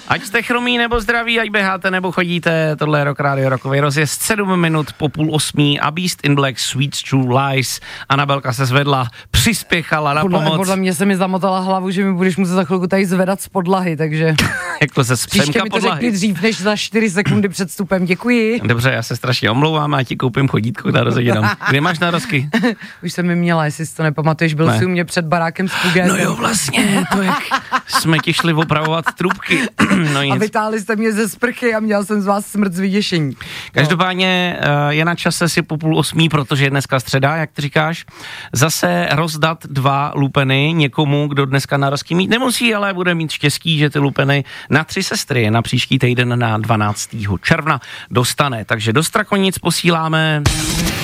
Ať jste chromí nebo zdraví, ať běháte nebo chodíte, tohle je Rock Radio, rokový rozjezd, 7 minut po 7:30 a Beast in Black, Sweet True Lies. Anabelka se zvedla, přispěchala na pomoc. Podle mě se mi zamotala hlavu, že mi budeš muset za chvilku tady zvedat z podlahy, takže... Jako ze spřemka příště mi to podlahy. řekni dřív než za 4 sekundy před vstupem, děkuji. Dobře, já se strašně omlouvám a ti koupím chodítko k narozeninám. Kde máš narozky? Už jsem mi měla, jestli si to nepamatuješ, byl jsi u mě před barákem s Pugetem. No jo, vlastně, to jak jsme ti šli opravovat trubky. No a vytáhli jste mě ze sprchy a měl jsem z vás smrt z vyděšení. Každopádně je na čase si po 7:30, protože je dneska středa, jak ty říkáš, zase rozdat 2 lupeny někomu, kdo dneska narozky mít nemusí, ale bude mít štěstí, že ty lupeny na 3 sestry na příští týden na 12. června dostane. Takže do Strakonic posíláme